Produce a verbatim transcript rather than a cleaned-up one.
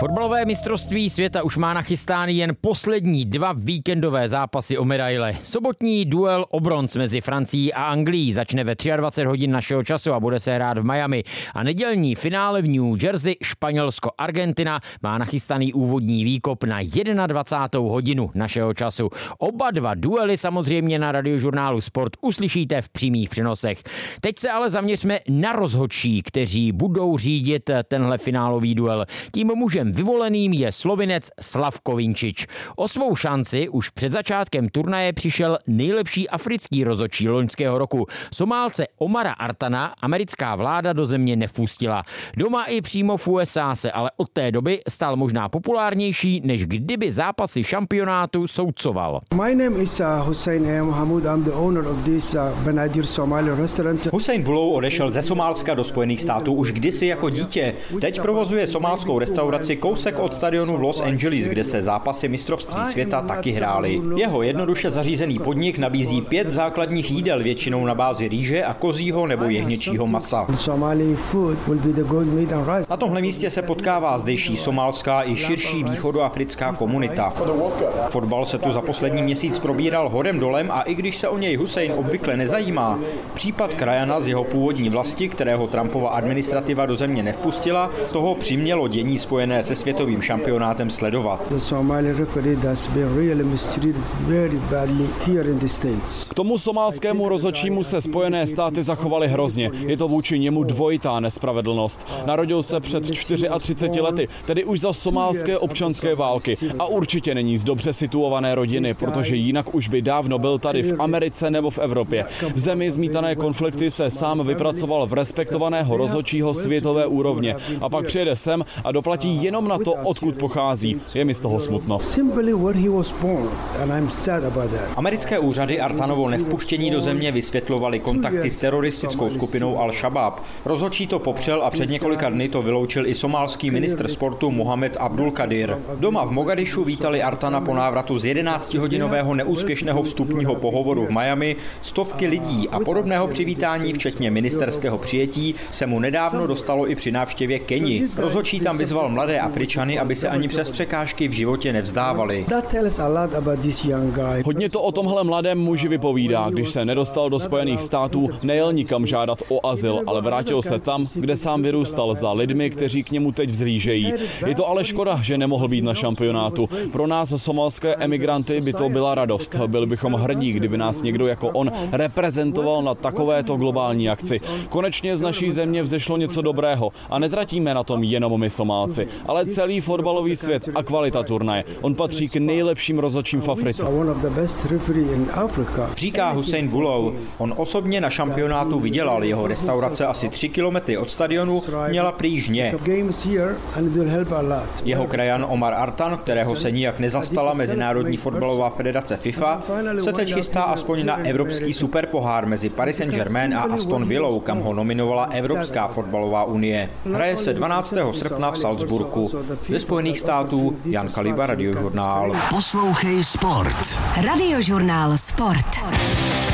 Fotbalové mistrovství světa už má nachystány jen poslední dva víkendové zápasy o medaile. Sobotní duel o bronz mezi Francií a Anglií začne ve dvacet tři hodin našeho času a bude se hrát v Miami. A nedělní finále v New Jersey Španělsko-Argentina má nachystaný úvodní výkop na dvacátou první hodinu našeho času. Oba dva duely samozřejmě na Radiožurnálu Sport uslyšíte v přímých přenosech. Teď se ale zaměřme na rozhodčí, kteří budou řídit tenhle finálový duel. Tím mužem vyvoleným je Slovinec Slavko Vinčič. O svou šanci už před začátkem turnaje přišel nejlepší africký rozhodčí loňského roku. Somálce Omara Artana americká vláda do země nevpustila. Doma i přímo v U S A se ale od té doby stal možná populárnější, než kdyby zápasy šampionátu soudcoval. My name is uh, Hussein A. Mohamud. I'm the owner of this uh, Benadir Somali restaurant. Hussein Bulou odešel ze Somálska do Spojených států už kdysi jako dítě. Teď provozuje somálskou restauraci kousek od stadionu v Los Angeles, kde se zápasy mistrovství světa taky hrály. Jeho jednoduše zařízený podnik nabízí pět základních jídel, většinou na bázi rýže a kozího nebo jehněčího masa. Na tomhle místě se potkává zdejší somálská i širší východoafrická komunita. Fotbal se tu za poslední měsíc probíral horem dolem a i když se o něj Hussein obvykle nezajímá, případ krajana z jeho původní vlasti, kterého Trumpova administrativa do země nevpustila, toho přimělo dění spojené se světovým šampionátem sledovat. K tomu somálskému rozhodčímu se Spojené státy zachovaly hrozně. Je to vůči němu dvojitá nespravedlnost. Narodil se před třiceti čtyřmi lety, tedy už za somálské občanské války a určitě není z dobře situované rodiny, protože jinak už by dávno byl tady v Americe nebo v Evropě. V zemi zmítané konflikty se sám vypracoval v respektovaného rozhodčího světové úrovně a pak přijede sem a doplatí jenom na to, odkud pochází. Je mi z toho smutno. Americké úřady Artanovo nevpuštění do země vysvětlovaly kontakty s teroristickou skupinou Al-Shabaab. Rozhodčí to popřel a před několika dny to vyloučil i somálský ministr sportu Mohamed Abdul Kadir. Doma v Mogadišu vítali Artana po návratu z jedenáctihodinového neúspěšného vstupního pohovoru v Miami stovky lidí a podobného přivítání, včetně ministerského přijetí, se mu nedávno dostalo i při návštěvě Keni. Rozhodčí tam vyzval mladé Afričany, aby se ani přes překážky v životě nevzdávali. Hodně to o tomhle mladém muži vypovídá. Když se nedostal do Spojených států, nejel nikam žádat o azyl, ale vrátil se tam, kde sám vyrůstal, za lidmi, kteří k němu teď vzhlížejí. Je to ale škoda, že nemohl být na šampionátu. Pro nás somalské emigranty by to byla radost. Byli bychom hrdí, kdyby nás někdo jako on reprezentoval na takovéto globální akci. Konečně z naší země vzešlo něco dobrého a netratíme na tom jenom my Somálci, ale celý fotbalový svět a kvalita turnaje. On patří k nejlepším rozhodčím v Africe. Říká Hussein Bulou. On osobně na šampionátu vydělal. Jeho restaurace asi tři kilometry od stadionu měla prý žně. Jeho krajan Omar Artan, kterého se nijak nezastala Mezinárodní fotbalová federace FIFA, se teď chystá aspoň na evropský superpohár mezi Paris Saint-Germain a Aston Villou, kam ho nominovala Evropská fotbalová unie. Hraje se dvanáctého srpna v Salzburgu. Ze Spojených států Jan Kaliba, Radiožurnál. Poslouchej Sport. Radiožurnál Sport.